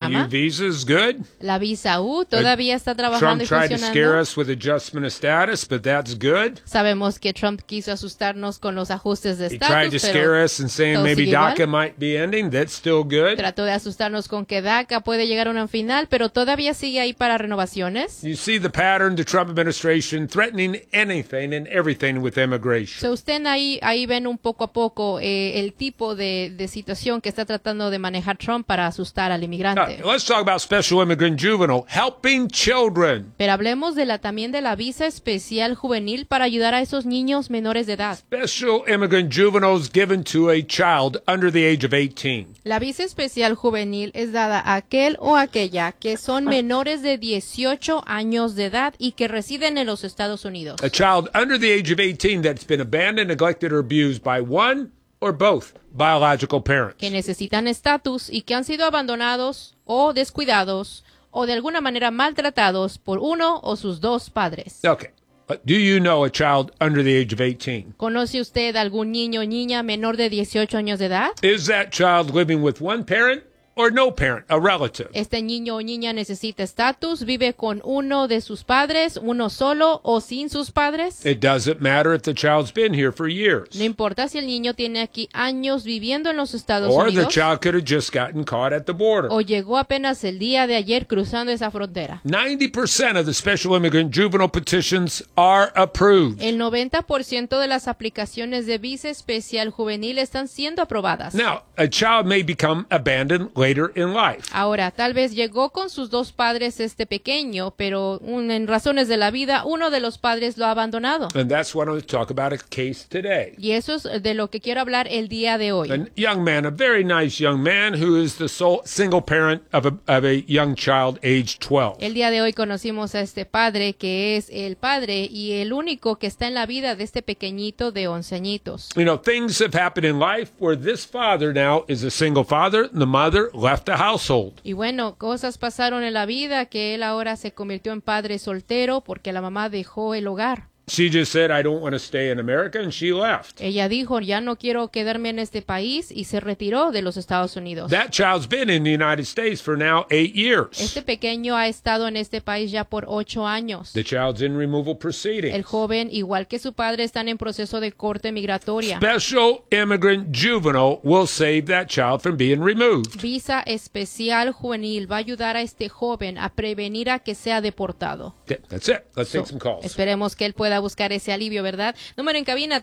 llama. visa is good. La visa U todavía está trabajando Trump y tried to scare funcionando. us with adjustment of status, but that's good. Sabemos que Trump quiso asustarnos con los ajustes de He tried to estatus, scare pero us and saying todo maybe sigue igual. DACA might be ending. That's still good. Trató de asustarnos con que DACA puede llegar a una final, pero todavía sigue ahí para renovaciones. You see the pattern, the Trump administration threatening anything and everything with immigration. So usted ahí ven un poco a poco el tipo de situación que está tratando de manejar Trump para asustar al inmigrante. Now, let's talk about special immigrant juvenile, helping children. Pero hablemos también de la visa especial juvenil para ayudar a esos niños menores de edad. Special immigrant juveniles given to a child under the age of 18. La visa especial juvenil es dada a aquel o aquella que son menores de 18 años de edad y que residen en los Estados Unidos. A child under the age of 18 that's been abandoned, neglected, or abused by one or both biological parents. Que necesitan estatus y que han sido abandonados o descuidados o de alguna manera maltratados por uno o sus dos padres. Okay. Do you know a child under the age of 18? ¿Conoce usted algún niño o niña menor de 18 años de edad? Is that child living with one parent or no parent, a relative? Este niño o niña necesita estatus, vive con uno de sus padres, uno solo o sin sus padres. It doesn't matter if the child's been here for years. No importa si el niño tiene aquí años viviendo en los Estados Or the Unidos child could have just gotten caught at the border. o llegó apenas el día de ayer cruzando esa frontera. 90% of the special immigrant juvenile petitions are approved. El 90% de las aplicaciones de visa especial juvenil están siendo aprobadas. Now, a child may become abandoned later in life. Ahora, tal vez llegó con sus dos padres este pequeño, pero en razones de la vida, uno de los padres lo ha abandonado. And that's what I'm going to talk about a case today. Y eso es de lo que quiero hablar el día de hoy. A young man, a very nice young man who is the sole single parent of a young child aged 12. El día de hoy conocimos a este padre que es el padre y el único que está en la vida de este pequeñito de 11 añitos. You know, things have happened in life where this father now is a single father, and the mother left the household. Y bueno, cosas pasaron en la vida que él ahora se convirtió en padre soltero porque la mamá dejó el hogar. She just said, I don't want to stay in America, and she left. Ella dijo, ya no quiero quedarme en este país y se retiró de los Estados Unidos. That child's been in the United States for now 8 years. Este pequeño ha estado en este país ya por 8 años. The child's in removal El proceedings. joven, igual que su padre, están en proceso de corte migratoria. Special immigrant juvenile will save that child from being removed. Visa especial juvenil va a ayudar a este joven a prevenir a que sea deportado. That's it. Let's take some calls. Esperemos que él pueda buscar ese alivio, ¿verdad? Número en cabina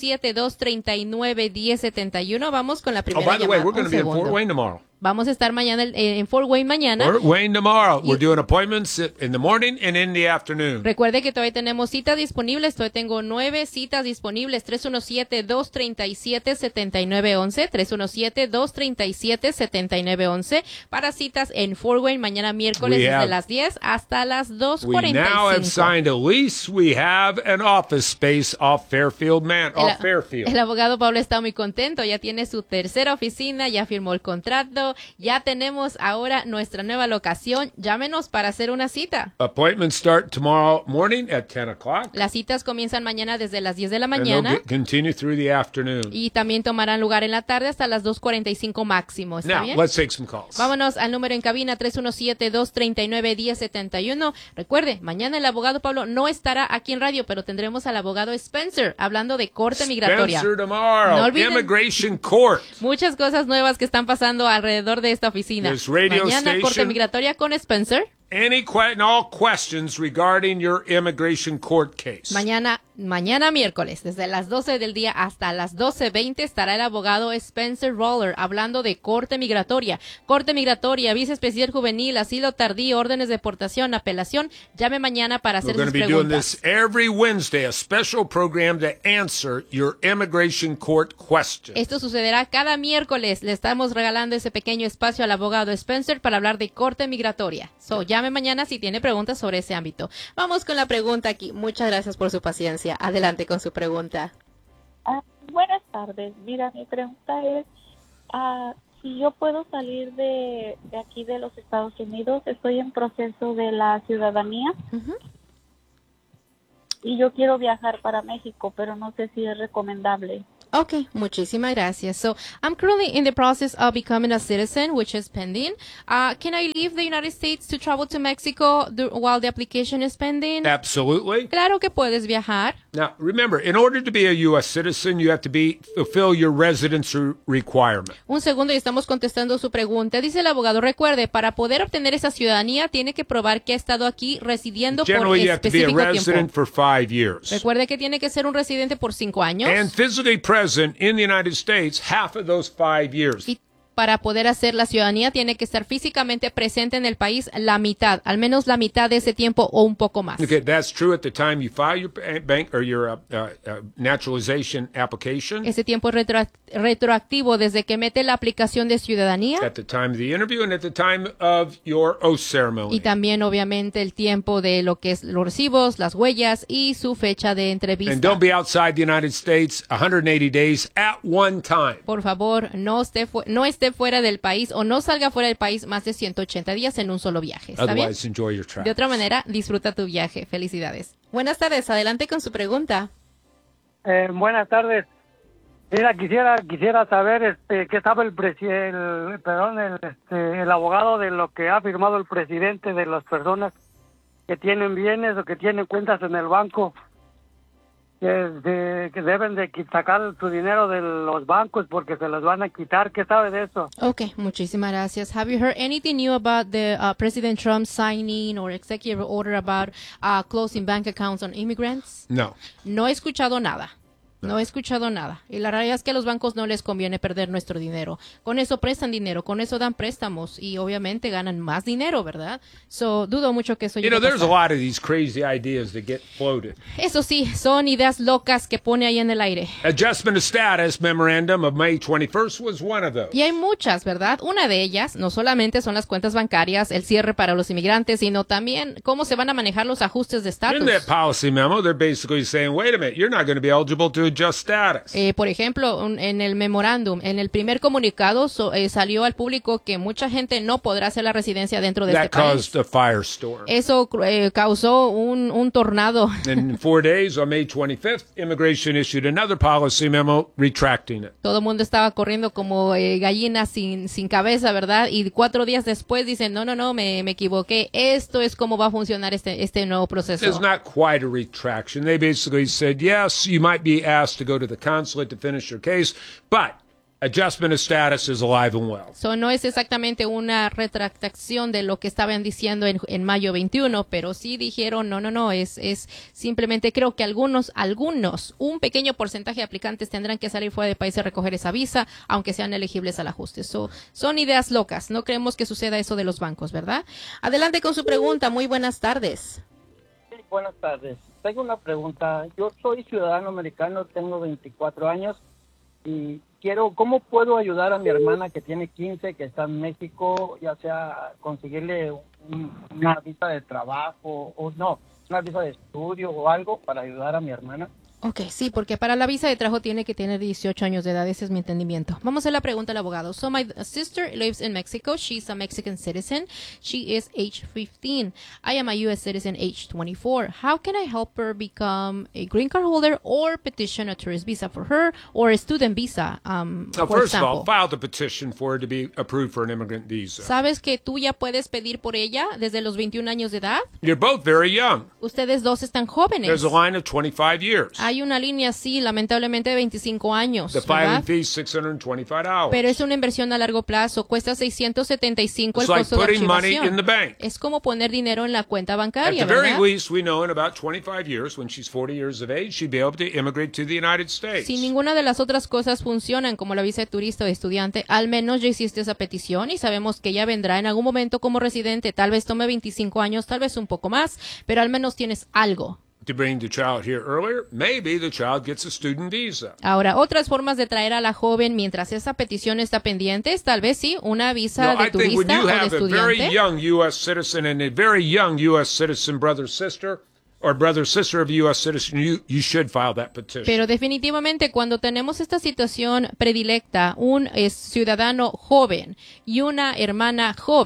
317-239-1071. Vamos con la Oh, primera by the way, llamada. we're going Un to be in Fort segundo. Wayne tomorrow. Vamos a estar mañana en Fort Wayne mañana. Fort Wayne tomorrow. We're doing appointments in the morning and in the afternoon. Recuerde que todavía tenemos citas disponibles. Todavía tengo 9 citas disponibles. 317-237-7911. 317-237-7911. Para citas en Fort Wayne mañana miércoles We desde have- las 10 hasta las We now have 2:45. signed a lease. We have an office space off Fairfield, off Fairfield. El abogado Pablo está muy contento. Ya tiene su tercera oficina. Ya firmó el contrato. Ya tenemos ahora nuestra nueva locación. Llámenos para hacer una cita. Appointments start tomorrow morning at 10 o'clock. Las citas comienzan mañana desde las 10 de la And they'll mañana. continue through the afternoon. Y también tomarán lugar en la tarde hasta las 2:45 máximo. ¿Está Now, bien? let's take some calls. Vámonos al número en cabina 317-239-1071. Recuerde, mañana el abogado Pablo no estará aquí en radio, pero tendremos al abogado Spencer hablando de corte migratoria. Spencer tomorrow, No olviden- Immigration Court. Muchas cosas nuevas que están pasando alrededor de esta oficina. This radio Mañana corte station- migratoria con Spencer. All questions regarding your immigration court case. Mañana miércoles, desde las 12 del día hasta las 12:20 estará el abogado Spencer Roller hablando de corte migratoria, visa especial juvenil, asilo tardío, órdenes de deportación, apelación. Llame mañana para We're hacer going sus to be doing preguntas. this every Wednesday, a special program to answer your immigration court questions. Esto sucederá cada miércoles. Le estamos regalando ese pequeño espacio al abogado Spencer para hablar de corte migratoria. Llame mañana si tiene preguntas sobre ese ámbito. Vamos con la pregunta aquí. Muchas gracias por su paciencia. Adelante con su pregunta. Buenas tardes. Mira, mi pregunta es si yo puedo salir de aquí de los Estados Unidos. Estoy en proceso de la ciudadanía y yo quiero viajar para México, pero no sé si es recomendable. Okay, muchísimas gracias. So I'm currently in the process of becoming a citizen, which is pending. Can I leave the United States to travel to Mexico while the application is pending? Absolutely. Claro que puedes viajar. Now, remember, in order to be a U.S. citizen, you have to fulfill your residency requirement. Un segundo y estamos contestando su pregunta. Dice el abogado, recuerde, para poder obtener esa ciudadanía tiene que probar que ha estado aquí residiendo por Generally, you have to be a específico resident tiempo. for 5 years. Recuerde que tiene que ser un residente por 5 años. And physically present in the United States half of those 5 years. Y para poder hacer la ciudadanía tiene que estar físicamente presente en el país la mitad, al menos la mitad de ese tiempo o un poco más. Okay, that's true at the time you file your bank or your naturalization application, Ese tiempo es retroactivo desde que mete la aplicación de ciudadanía at the time of the interview, and at the time of your oath ceremony. y también obviamente el tiempo de lo que es los recibos, las huellas y su fecha de And entrevista. don't be outside the United States 180 days at one time. Por favor, no esté fuera del país o no salga fuera del país más de 180 días en un solo viaje. ¿Está bien? Otherwise, enjoy your De travel. otra manera, disfruta tu viaje. Felicidades. Buenas tardes. Adelante con su pregunta. Buenas tardes. Mira, quisiera saber qué sabe el abogado de lo que ha firmado el presidente de las personas que tienen bienes o que tienen cuentas en el banco, que deben de sacar su dinero de los bancos porque se los van a quitar. ¿Qué sabe de eso? Okay, muchísimas gracias. Have you heard anything new about the President Trump signing or executive order about closing bank accounts on immigrants? No. No he escuchado nada. No he escuchado nada. Y la realidad es que a los bancos no les conviene perder nuestro dinero. Con eso prestan dinero, con eso dan préstamos y obviamente ganan más dinero, ¿verdad? So, dudo mucho que eso You llegue know, a there's a pasar. lot of these crazy ideas that get floated. Eso sí, son ideas locas que pone ahí en el aire. Adjustment of Status Memorandum of May 21st was one of those. Y hay muchas, ¿verdad? Una de ellas no solamente son las cuentas bancarias, el cierre para los inmigrantes, sino también cómo se van a manejar los ajustes de In estatus. that policy memo, they're basically saying, wait a minute, you're not going to be eligible to adjust status. Por ejemplo, en el memorándum, en el primer comunicado salió al público que mucha gente no podrá hacer la residencia dentro de That este país. caused a firestorm. Eso causó un tornado. And in 4 days, on May 25th, immigration issued another policy memo retracting it. Todo el mundo estaba corriendo como gallina sin cabeza, ¿verdad? Y 4 días después dicen, no, me equivoqué. Esto es cómo va a funcionar este nuevo proceso. It's not quite a retraction. They basically said, yes, you might be asked to go to the consulate to finish your case, but adjustment of status is alive and well. So, no es exactamente una retractación de lo que estaban diciendo en mayo 21, pero sí dijeron, no, es simplemente creo que algunos, un pequeño porcentaje de aplicantes tendrán que salir fuera del país a recoger esa visa, aunque sean elegibles al ajuste. So, son ideas locas, no creemos que suceda eso de los bancos, ¿verdad? Adelante con su pregunta, muy buenas tardes. Sí, buenas tardes. Tengo una pregunta. Yo soy ciudadano americano, tengo 24 años y ¿cómo puedo ayudar a mi hermana que tiene 15, que está en México, ya sea conseguirle una visa de trabajo o no, una visa de estudio o algo para ayudar a mi hermana? Ok, sí, porque para la visa de trabajo tiene que tener 18 años de edad, ese es mi entendimiento. Vamos a hacer la pregunta al abogado. So my sister lives in Mexico. She's a Mexican citizen. She is age 15. I am a U.S. citizen age 24. How can I help her become a green card holder or petition a tourist visa for her or a student visa, Now, for first of all, example? file the petition for her to be approved for an immigrant visa. ¿Sabes que tú ya puedes pedir por ella desde los 21 años de edad? You're both very young. Ustedes dos están jóvenes. There's a line of 25 years. Hay una línea, sí, lamentablemente de 25 años, The filing ¿verdad? fee is $625. Pero es una inversión a largo plazo, cuesta 675 el It's like costo de putting money archivación. in the bank. Es como poner dinero en la cuenta At bancaria, the very ¿verdad? least, we know in about 25 years, when she's 40 years of age, she'd be able to immigrate to the United States. Si ninguna de las otras cosas funcionan, como la visa de turista o de estudiante, al menos ya hiciste esa petición y sabemos que ella vendrá en algún momento como residente. Tal vez tome 25 años, tal vez un poco más, pero al menos tienes algo. To bring the child here earlier, maybe the child gets a student visa. Ahora, otras formas de traer a la joven mientras esa petición está pendiente es tal vez sí una visa No, de I think when turista you o de have a very estudiante. young U.S. citizen and a very young U.S. citizen brother sister, or brother sister of a U.S. citizen, you should file that petition. Pero definitivamente cuando tenemos esta situación predilecta, un ciudadano joven y una hermana joven,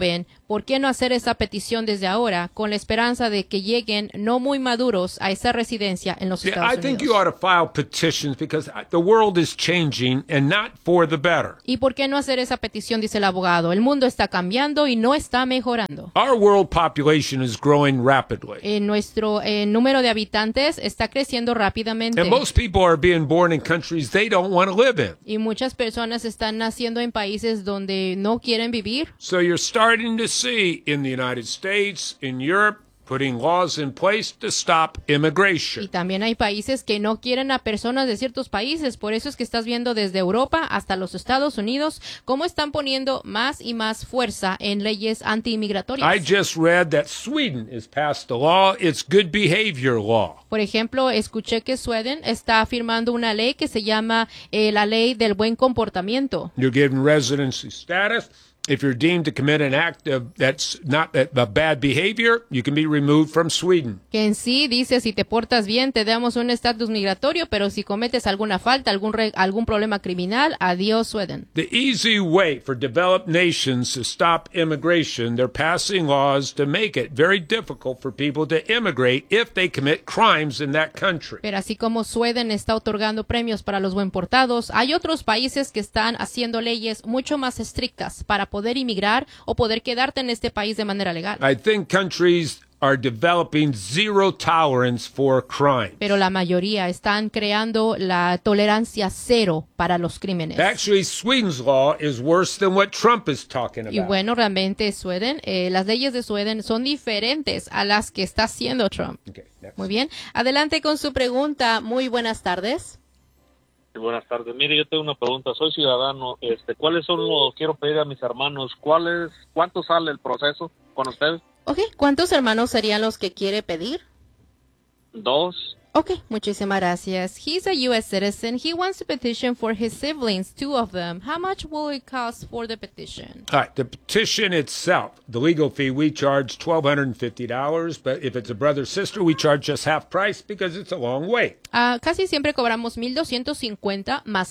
¿por qué no hacer esa petición desde ahora con la esperanza de que lleguen no muy maduros a esa residencia en los Estados I think Unidos? you ought to file petitions because the world is changing and not for the better. ¿Y por qué no hacer esa petición? Dice el abogado. El mundo está cambiando y no está mejorando. Our world population is growing rapidly. Nuestro número de habitantes está creciendo rápidamente. And most people are being born in countries they don't want to live in. Y muchas personas están naciendo en países donde no quieren vivir. So you're starting to see in the United States, in Europe, putting laws in place to stop Y immigration. también hay países que no quieren a personas de ciertos países. Por eso es que estás viendo desde Europa hasta los Estados Unidos cómo están poniendo más y más fuerza en leyes I antiinmigratorias. just read that Sweden has passed a law. It's good behavior law. Por ejemplo, escuché que Sweden está firmando una ley que se llama la ley del buen comportamiento. You're given residency status. If you're deemed to commit an act that's not a bad behavior, you can be removed from Sweden. Que en sí dice, si te portas bien, te damos un estatus migratorio, pero si cometes alguna falta, algún problema criminal, adiós, Sweden. The easy way for developed nations to stop immigration, they're passing laws to make it very difficult for people to immigrate if they commit crimes in that country. Pero así como Sweden está otorgando premios para los buen portados, hay otros países que están haciendo leyes mucho más estrictas para poder inmigrar o poder quedarte en este país de manera legal. I think countries are developing zero tolerance for crime. Pero la mayoría están creando la tolerancia cero para los crímenes. Actually, Sweden's law is worse than what Trump is talking Y about. bueno, realmente Sweden, las leyes de Sweden son diferentes a las que está haciendo Trump. Okay, next. Muy bien. Adelante con su pregunta. Muy buenas tardes. Buenas tardes. Mire, yo tengo una pregunta. Soy ciudadano. ¿Cuáles son los, quiero pedir a mis hermanos, cuánto sale el proceso con ustedes? Ok, ¿cuántos hermanos serían los que quiere pedir? 2. Ok, muchísimas gracias. He's a U.S. citizen. He wants to petition for his siblings, 2 of them. How much will it cost for the petition? All right, the petition itself, the legal fee, we charge $1,250, but if it's a brother-sister, we charge just half price because it's a long way. Casi siempre cobramos $1,250 más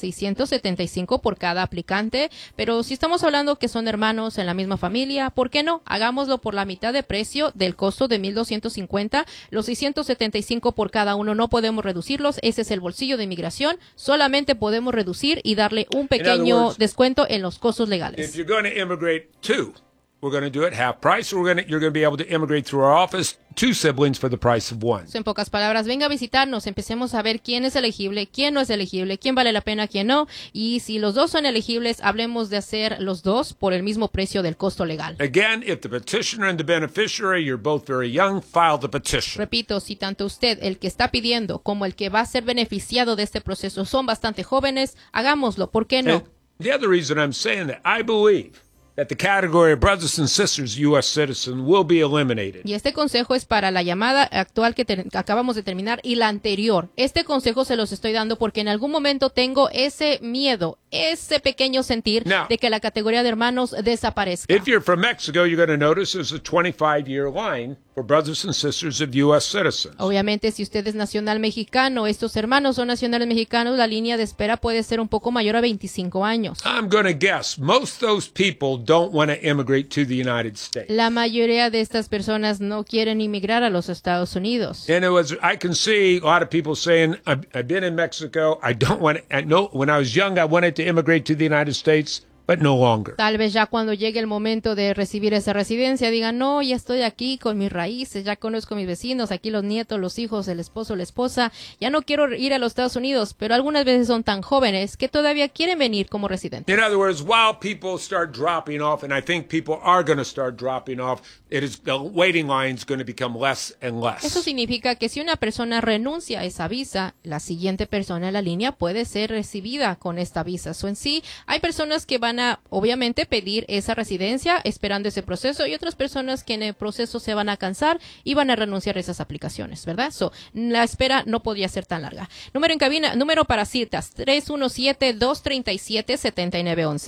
$675 por cada aplicante, pero si estamos hablando que son hermanos en la misma familia, ¿por qué no? Hagámoslo por la mitad de precio del costo de $1,250, los $675 por cada uno no podemos reducirlos, ese es el bolsillo de inmigración, solamente podemos reducir y darle un pequeño words, descuento en los costos If legales. you're going to immigrate 2, we're going to do it half price, or you're going to be able to immigrate through our office 2 siblings for the price of 1. En pocas palabras, venga a visitarnos, empecemos a ver quién es elegible, quién no es elegible, quién vale la pena, quién no, y si los dos son elegibles, hablemos de hacer los dos por el mismo precio del costo legal. Again, if the petitioner and the beneficiary, you're both very young, file the petition. Repito, si tanto usted, el que está pidiendo, como el que va a ser beneficiado de este proceso son bastante jóvenes, hagámoslo, ¿por qué no? And the other reason I'm saying that, I believe that the category of brothers and sisters U.S. citizen will be eliminated. Y este consejo es para la llamada actual que acabamos de terminar y la anterior. Este consejo se los estoy dando porque en algún momento tengo ese miedo, ese pequeño sentir Now, de que la categoría de hermanos desaparezca. If you're from Mexico, you're going to notice there's a 25-year line for brothers and sisters of U.S. citizens. Obviamente, si usted es nacional mexicano, estos hermanos son nacionales mexicanos, la línea de espera puede ser un poco mayor a 25 años. I'm going to guess most of those people don't want to immigrate to the United States. La mayoría de estas personas no quieren inmigrar a los Estados Unidos. And I can see a lot of people saying, I've been in Mexico. I don't want to, I know when I was young, I wanted to immigrate to the United States, but no longer. Tal vez ya cuando llegue el momento de recibir esa residencia digan, no, ya estoy aquí con mis raíces, ya conozco a mis vecinos, aquí los nietos, los hijos, el esposo, la esposa, ya no quiero ir a los Estados Unidos, pero algunas veces son tan jóvenes que todavía quieren venir como residentes. In other words, while people start dropping off, and I think people are going to start dropping off, the waiting line is going to become less and less. Eso significa que si una persona renuncia a esa visa, la siguiente persona en la línea puede ser recibida con esta visa. So, en sí, hay personas que van a, obviamente, pedir esa residencia esperando ese proceso y otras personas que en el proceso se van a cansar y van a renunciar a esas aplicaciones, ¿verdad? So, la espera no podía ser tan larga. Número en cabina, número para citas, 317-237-7911.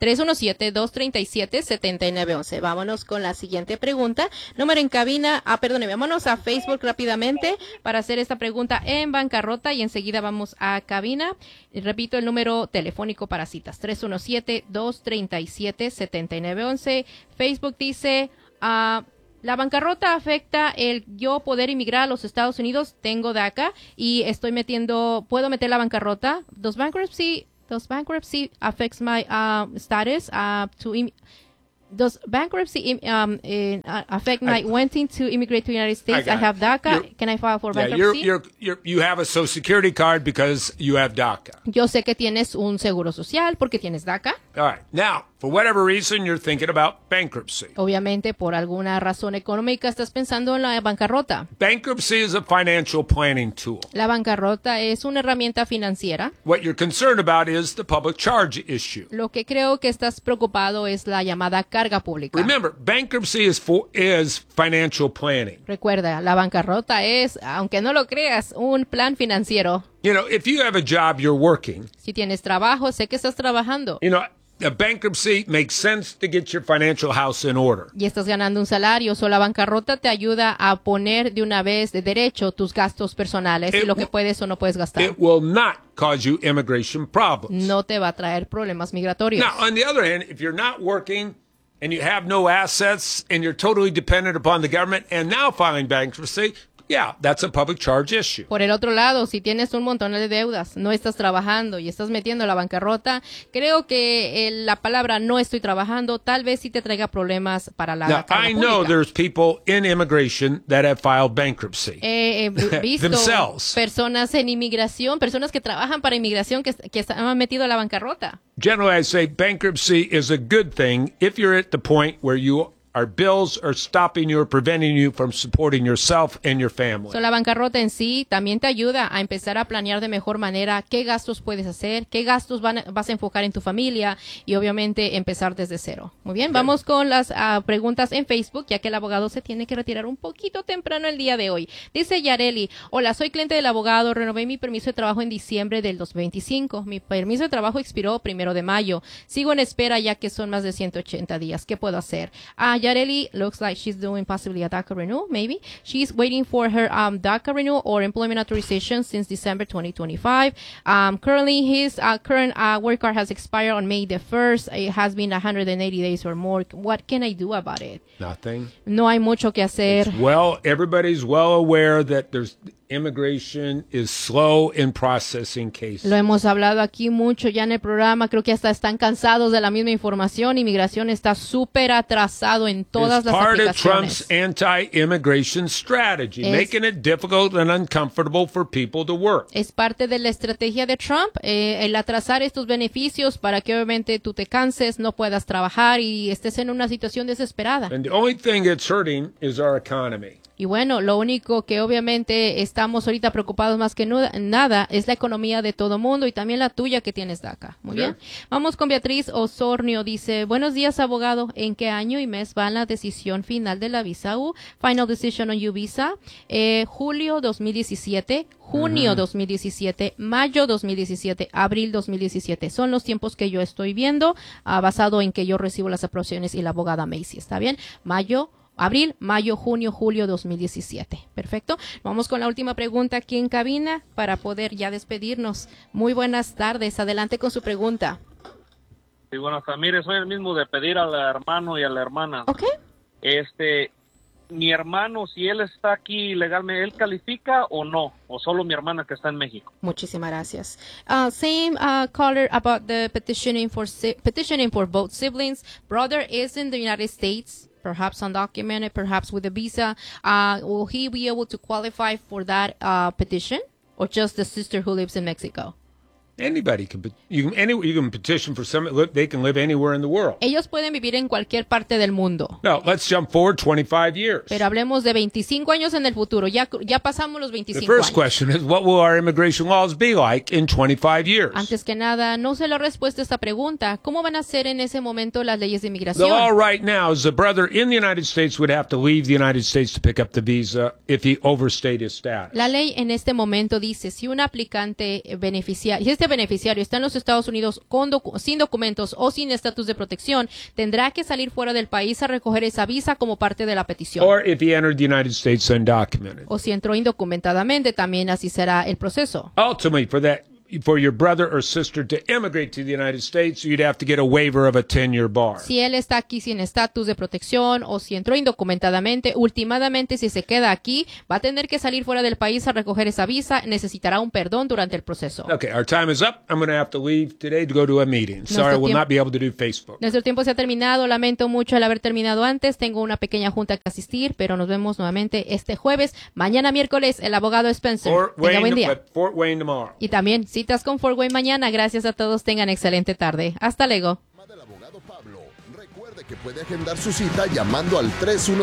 317-237-7911. Vámonos con la siguiente pregunta. Número en cabina, vámonos a Facebook rápidamente para hacer esta pregunta en bancarrota y enseguida vamos a cabina. Repito el número telefónico para citas, 317-237-7911. Facebook dice, la bancarrota afecta el yo poder emigrar a los Estados Unidos. Tengo DACA y puedo meter la bancarrota. Does bankruptcy affects my status does bankruptcy affect my wanting to immigrate to the United States? I have DACA. Can I file for bankruptcy? You have a Social Security card because you have DACA. Yo sé que tienes un seguro social porque tienes DACA. All right. Now, for whatever reason, you're thinking about bankruptcy. Obviamente, por alguna razón económica, estás pensando en la bancarrota. Bankruptcy is a financial planning tool. La bancarrota es una herramienta financiera. What you're concerned about is the public charge issue. Lo que creo que estás preocupado es la llamada carga pública. Remember, bankruptcy is financial planning. Recuerda, la bancarrota es, aunque no lo creas, un plan financiero. You know, if you have a job, you're working. Si tienes trabajo, sé que estás trabajando. You know, a bankruptcy makes sense to get your financial house in order. Y estás ganando un salario, la bancarrota te ayuda a poner de una vez de derecho tus gastos personales y lo que puedes o no puedes gastar. It will not cause you immigration problems. No te va a traer problemas migratorios. Now, on the other hand, if you're not working and you have no assets and you're totally dependent upon the government and now filing bankruptcy, yeah, that's a public charge issue. Por el otro lado, si tienes un montón de deudas, no estás trabajando y estás metiendo la bancarrota, creo que la palabra no estoy trabajando tal vez sí te traiga problemas para la carga pública. I know there's people in immigration that have filed bankruptcy. He visto personas en inmigración, personas que trabajan para inmigración que han metido la bancarrota. Generally, I say bankruptcy is a good thing if you're at the point where our bills are stopping you or preventing you from supporting yourself and your family. La bancarrota en sí también te ayuda a empezar a planear de mejor manera qué gastos puedes hacer, qué gastos vas a enfocar en tu familia y obviamente empezar desde cero. Muy bien, vamos con las preguntas en Facebook, ya que el abogado se tiene que retirar un poquito temprano el día de hoy. Dice Yareli, hola, soy cliente del abogado, renové mi permiso de trabajo en diciembre del 2025. Mi permiso de trabajo expiró 1 de mayo. Sigo en espera ya que son más de 180 días. ¿Qué puedo hacer? Yareli looks like she's doing possibly a DACA renewal, maybe. She's waiting for her DACA renewal or employment authorization since December 2025. Currently, his current work card has expired on May the 1st. It has been 180 days or more. What can I do about it? Nothing. No hay mucho que hacer. Everybody's well aware that immigration is slow in processing cases. Lo hemos hablado aquí mucho ya en el programa. Creo que hasta están cansados de la misma información. Inmigración está súper atrasado en todas las aplicaciones. It's part of Trump's anti-immigration strategy, making it difficult and uncomfortable for people to work. Es parte de la estrategia de Trump, el atrasar estos beneficios para que obviamente tú te canses, no puedas trabajar y estés en una situación desesperada. And the only thing it's hurting is our economy. Y bueno, lo único que obviamente estamos ahorita preocupados más que nada es la economía de todo mundo y también la tuya que tienes DACA. Muy bien. Vamos con Beatriz Osornio. Dice, buenos días, abogado. ¿En qué año y mes va la decisión final de la visa U? Final decision on U visa. Julio 2017, junio 2017, mayo 2017, abril 2017. Son los tiempos que yo estoy viendo, basado en que yo recibo las aprobaciones y la abogada Macy. ¿Está bien? Abril, mayo, junio, julio 2017. Perfecto. Vamos con la última pregunta aquí en cabina para poder ya despedirnos. Muy buenas tardes. Adelante con su pregunta. Sí, bueno, mire, soy el mismo de pedir al hermano y a la hermana. Ok. Mi hermano, si él está aquí legalmente, ¿él califica o no? ¿O solo mi hermana que está en México? Muchísimas gracias. Same caller about the petitioning for both siblings. Brother is in the United States. Perhaps undocumented, perhaps with a visa. Will he be able to qualify for that petition, or just the sister who lives in Mexico? Anybody can. You can petition for some. They can live anywhere in the world. Ellos pueden vivir en cualquier parte del mundo. Now, let's jump forward 25 years. Pero hablemos de 25 años en el futuro. Ya pasamos los 25 años. The first question is, what will our immigration laws be like in 25 years? Antes que nada, no sé la respuesta a esta pregunta. ¿Cómo van a ser en ese momento las leyes de inmigración? The law right now is the brother in the United States would have to leave the United States to pick up the visa if he overstayed his status. La ley en este momento dice, si un aplicante beneficiario, este beneficiario está en los Estados Unidos sin documentos o sin estatus de protección, tendrá que salir fuera del país a recoger esa visa como parte de la petición. Or if he entered the United States undocumented. O si entró indocumentadamente, también así será el proceso. Ultimately, for your brother or sister to immigrate to the United States, you'd have to get a waiver of a 10-year bar. Si él está aquí sin estatus de protección o si entró indocumentadamente, últimamente si se queda aquí, va a tener que salir fuera del país a recoger esa visa, necesitará un perdón durante el proceso. Okay, our time is up. I'm going to have to leave today to go to a meeting. Sorry, I will not be able to do Facebook. Nuestro tiempo se ha terminado, lamento mucho el haber terminado antes, tengo una pequeña junta que asistir, pero nos vemos nuevamente este jueves. Mañana miércoles, el abogado Spencer. Tenga buen día. Fort Wayne tomorrow. Y también citas con Fort Wayne mañana. Gracias a todos, tengan excelente tarde. Hasta luego. Recuerde que puede agendar su cita llamando al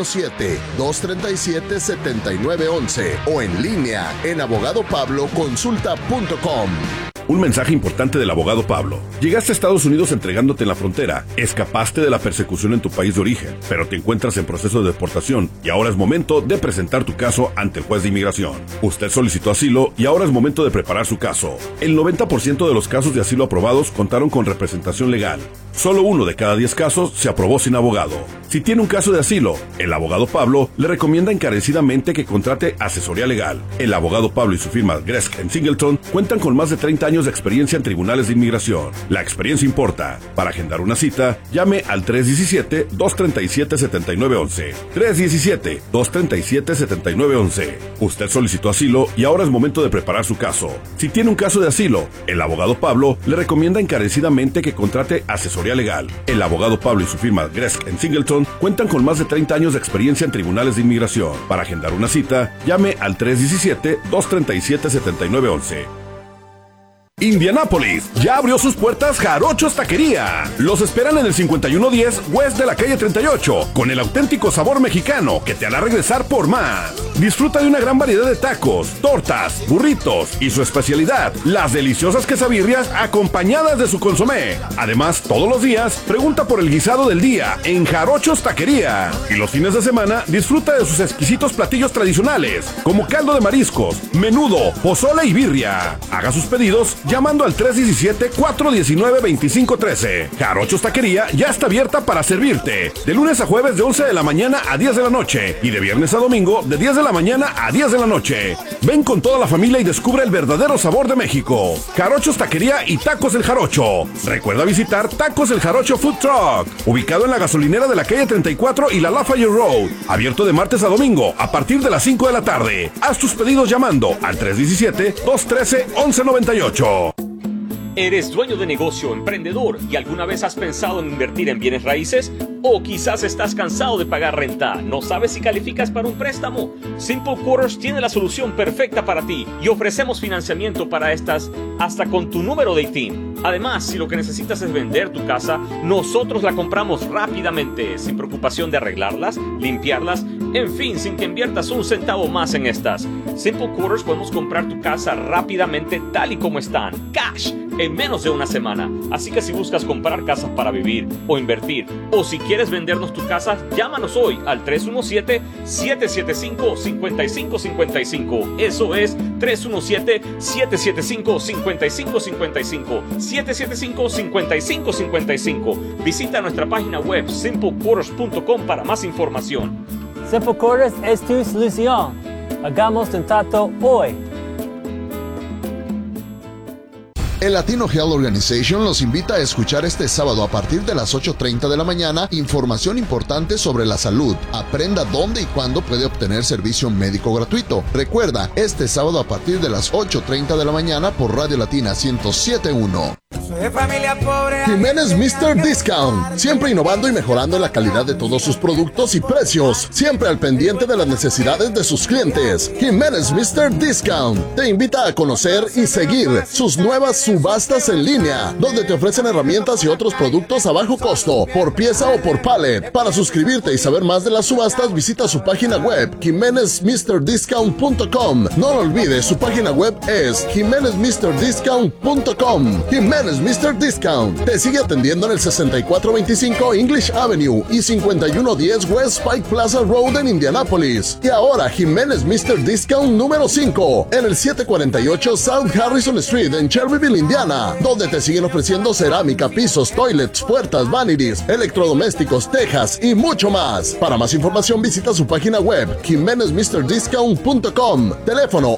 317-237-7911 o en línea en abogadopabloconsulta.com. Un mensaje importante del abogado Pablo. Llegaste a Estados Unidos entregándote en la frontera, escapaste de la persecución en tu país de origen, pero te encuentras en proceso de deportación y ahora es momento de presentar tu caso ante el juez de inmigración. Usted solicitó asilo y ahora es momento de preparar su caso. El 90% de los casos de asilo aprobados contaron con representación legal. Solo 1 de cada 10 casos se aprobó sin abogado. Si tiene un caso de asilo, el abogado Pablo le recomienda encarecidamente que contrate asesoría legal. El abogado Pablo y su firma Gresk & Singleton cuentan con más de 30 años de experiencia en tribunales de inmigración. La experiencia importa. Para agendar una cita, llame al 317-237-7911. 317-237-7911. Usted solicitó asilo y ahora es momento de preparar su caso. Si tiene un caso de asilo, el abogado Pablo le recomienda encarecidamente que contrate asesoría legal. El abogado Pablo y su firma Gresk & Singleton cuentan con más de 30 años de experiencia en tribunales de inmigración. Para agendar una cita, llame al 317-237-7911. Indianápolis, ya abrió sus puertas Jarochos Taquería. Los esperan en el 5110 West de la calle 38, con el auténtico sabor mexicano que te hará regresar por más. Disfruta de una gran variedad de tacos, tortas, burritos y su especialidad, las deliciosas quesabirrias acompañadas de su consomé. Además, todos los días, pregunta por el guisado del día en Jarochos Taquería. Y los fines de semana, disfruta de sus exquisitos platillos tradicionales, como caldo de mariscos, menudo, pozole y birria. Haga sus pedidos llamando al 317-419-2513. Jarochos Taquería ya está abierta para servirte de lunes a jueves de 11 de la mañana a 10 de la noche y de viernes a domingo de 10 de la mañana a 10 de la noche. Ven con toda la familia y descubre el verdadero sabor de México. Jarochos Taquería y Tacos El Jarocho. Recuerda visitar Tacos El Jarocho Food Truck, ubicado en la gasolinera de la calle 34 y la Lafayette Road. Abierto de martes a domingo a partir de las 5 de la tarde. Haz tus pedidos llamando al 317-213-1198. ¿Eres dueño de negocio, emprendedor y alguna vez has pensado en invertir en bienes raíces? ¿O quizás estás cansado de pagar renta? ¿No sabes si calificas para un préstamo? Simple Quarters tiene la solución perfecta para ti y ofrecemos financiamiento para estas hasta con tu número de ITIN. Además, si lo que necesitas es vender tu casa, nosotros la compramos rápidamente, sin preocupación de arreglarlas, limpiarlas, en fin, sin que inviertas un centavo más en estas. Simple Quarters podemos comprar tu casa rápidamente tal y como están, cash, en menos de una semana. Así que si buscas comprar casas para vivir o invertir, o si quieres vendernos tu casa, llámanos hoy al 317-775-5555. Eso es 317-775-5555. 775-5555. Visita nuestra página web simplequarters.com para más información. Simple Quarters es tu solución. Hagamos un trato hoy. El Latino Health Organization los invita a escuchar este sábado a partir de las 8:30 de la mañana información importante sobre la salud. Aprenda dónde y cuándo puede obtener servicio médico gratuito. Recuerda, este sábado a partir de las 8:30 de la mañana por Radio Latina 107.1. Jiménez Mr. Discount, siempre innovando y mejorando la calidad de todos sus productos y precios, siempre al pendiente de las necesidades de sus clientes. Jiménez Mr. Discount te invita a conocer y seguir sus nuevas subastas en línea, donde te ofrecen herramientas y otros productos a bajo costo, por pieza o por pallet. Para suscribirte y saber más de las subastas, visita su página web, jimenezmrdiscount.com. No lo olvides, su página web es jimenezmrdiscount.com. Jiménez Jiménez Mr. Discount te sigue atendiendo en el 6425 English Avenue y 5110 West Pike Plaza Road en Indianápolis. Y ahora Jiménez Mr. Discount número 5 en el 748 South Harrison Street en Cherryville, Indiana, donde te siguen ofreciendo cerámica, pisos, toilets, puertas, vanities, electrodomésticos, tejas y mucho más. Para más información visita su página web jimenezmrdiscount.com. Teléfono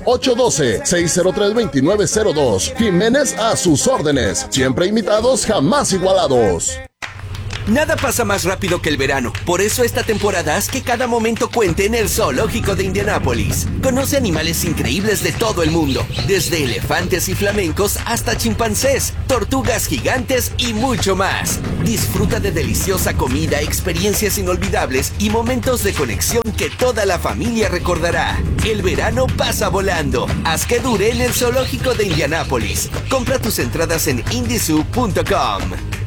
812-603-2902. Jiménez a sus órdenes. Siempre imitados, jamás igualados. Nada pasa más rápido que el verano. Por eso esta temporada haz que cada momento cuente en el Zoológico de Indianápolis. Conoce animales increíbles de todo el mundo, desde elefantes y flamencos hasta chimpancés, tortugas gigantes y mucho más. Disfruta de deliciosa comida, experiencias inolvidables y momentos de conexión que toda la familia recordará. El verano pasa volando. Haz que dure en el Zoológico de Indianápolis. Compra tus entradas en indizoo.com.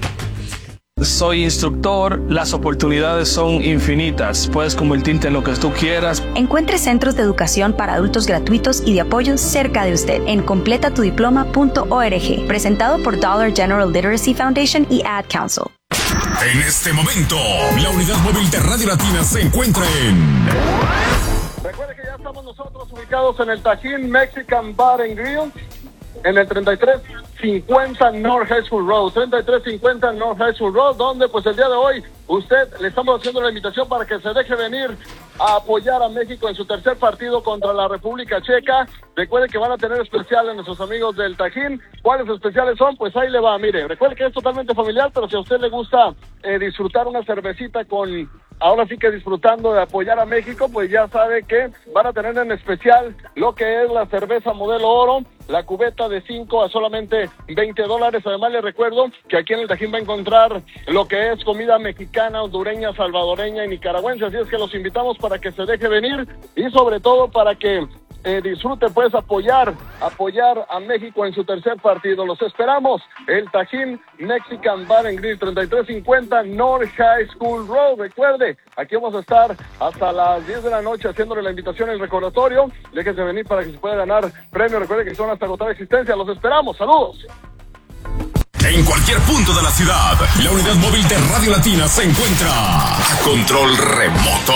Soy instructor, las oportunidades son infinitas, puedes convertirte en lo que tú quieras. Encuentre centros de educación para adultos gratuitos y de apoyo cerca de usted en completatudiploma.org, presentado por Dollar General Literacy Foundation y Ad Council. En este momento, la unidad móvil de Radio Latina se encuentra en... Recuerde que ya estamos nosotros ubicados en el Tajín Mexican Bar and Grill, en el 3350 North High School Road, 3350 North High School Road, donde pues el día de hoy le estamos haciendo la invitación para que se deje venir a apoyar a México en su tercer partido contra la República Checa. Recuerden que van a tener especiales nuestros amigos del Tajín. ¿Cuáles especiales son? Pues ahí le va, mire, recuerde que es totalmente familiar, pero si a usted le gusta disfrutar una cervecita ahora sí que disfrutando de apoyar a México, pues ya sabe que van a tener en especial lo que es la cerveza modelo oro, la cubeta de 5 a solamente $20. Además le recuerdo que aquí en el Tajín va a encontrar lo que es comida mexicana, hondureña, salvadoreña y nicaragüense, así es que los invitamos para que se deje venir y sobre todo para que disfrute, pues apoyar a México en su tercer partido. Los esperamos, el Tajín Mexican Bar and Grill, 3350 North High School Road. Recuerde, aquí vamos a estar hasta las 10 de la noche haciéndole la invitación, el recordatorio. Déjese venir para que se pueda ganar premios. Recuerde que son hasta agotar existencia. Los esperamos. Saludos. En cualquier punto de la ciudad, la unidad móvil de Radio Latina se encuentra a control remoto.